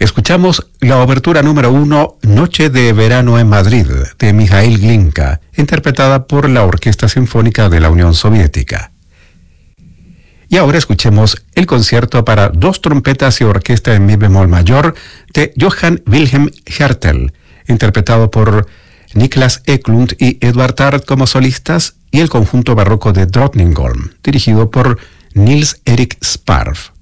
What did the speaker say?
Escuchamos la obertura número 1, Noche de Verano en Madrid, de Mikhail Glinka, interpretada por la Orquesta Sinfónica de la Unión Soviética. Y ahora escuchemos el concierto para 2 trompetas y orquesta en mi bemol mayor de Johann Wilhelm Hertel, interpretado por Niklas Eklund y Edvard Tart como solistas, y el conjunto barroco de Drottningholm, dirigido por Nils Erik Sparv.